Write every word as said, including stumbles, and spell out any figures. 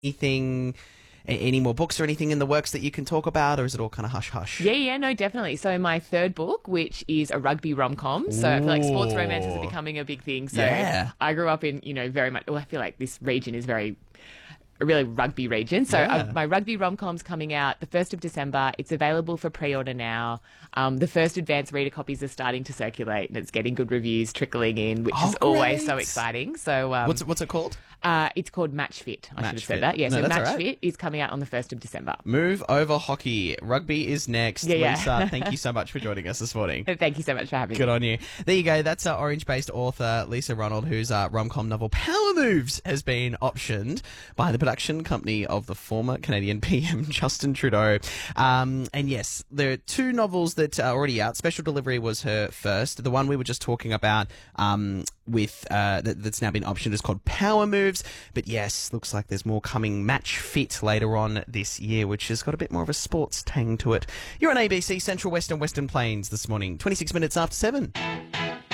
anything, a- any more books or anything in the works that you can talk about, or is it all kind of hush-hush? Yeah, yeah, no, definitely. So my third book, which is a rugby rom-com. So I feel like sports romances are becoming a big thing. So Yeah. I grew up in, you know, very much, well, I feel like this region is very... a really rugby region. So Yeah. uh, my rugby rom-com's coming out the first of December. It's available for pre-order now. Um, the first advanced reader copies are starting to circulate and it's getting good reviews trickling in, which Oh, is always so great. exciting. So um, What's it, what's it called? uh, it's called Match Fit. I Match should have said Fit. that. Yeah, No, so that's Match all right. Fit is coming out on the first of December. Move over hockey. Rugby is next. Yeah, yeah. Lisa, thank you so much for joining us this morning. Thank you so much for having Good me. on you. There you go. That's our Orange-based author, Lisa Ronald, whose uh, rom-com novel Power Moves has been optioned by the production company of the former Canadian P M Justin Trudeau. Um, and yes, there are two novels that are already out. Special Delivery was her first. The one we were just talking about um, with uh, that, that's now been optioned is called Power Moves. But yes, looks like there's more coming. Match Fit later on this year, which has got a bit more of a sports tang to it. You're on A B C Central Western Western Plains this morning, twenty-six minutes after seven.